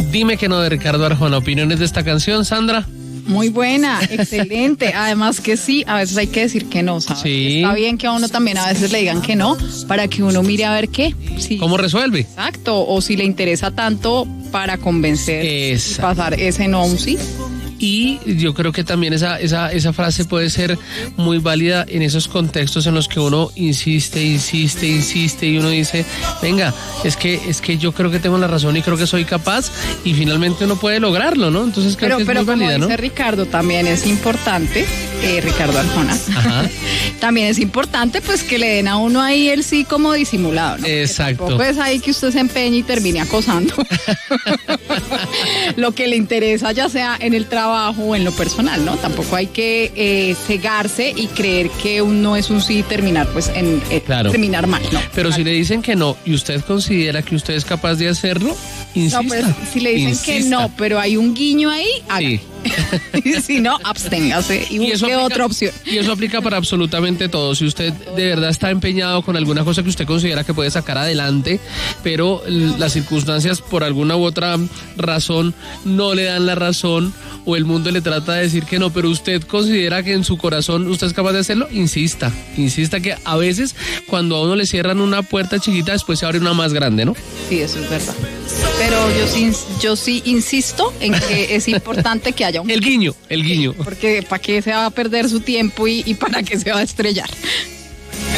Dime que no, de Ricardo Arjona. ¿Opiniones de esta canción, Sandra? Muy buena, excelente. Además que sí, a veces hay que decir que no, ¿sabes? Sí. Está bien que a uno también a veces le digan que no, para que uno mire a ver qué. Sí. ¿Cómo resuelve? Exacto, o si le interesa tanto para convencer y pasar ese no a un sí. Y yo creo que también esa frase puede ser muy válida en esos contextos en los que uno insiste y uno dice, venga, es que yo creo que tengo la razón y creo que soy capaz, y finalmente uno puede lograrlo, ¿no? Entonces creo que es muy válida, como ¿no? dice Ricardo, también es importante, Ricardo Arjona, también es importante pues que le den a uno ahí el sí como disimulado, ¿no? Exacto. Tampoco es ahí que usted se empeñe y termine acosando. Lo que le interesa, ya sea en el trabajo o en lo personal, ¿no? Tampoco hay que cegarse y creer que un no es un sí y terminar pues en terminar mal, ¿no? Pero si le dicen que no y usted considera que usted es capaz de hacerlo, insista. No, pues si le dicen que no, pero hay un guiño ahí, sí. Si no, absténgase y busque otra opción. Y eso aplica para absolutamente todo. Si usted de verdad está empeñado con alguna cosa que usted considera que puede sacar adelante, pero las circunstancias por alguna u otra razón no le dan la razón, o el mundo le trata de decir que no, pero usted considera que en su corazón usted es capaz de hacerlo, insista que a veces cuando a uno le cierran una puerta chiquita, después se abre una más grande, ¿no? Sí, eso es verdad. Pero yo sí insisto en que es importante que haya un... El guiño. Porque ¿para qué se va a perder su tiempo y para qué se va a estrellar?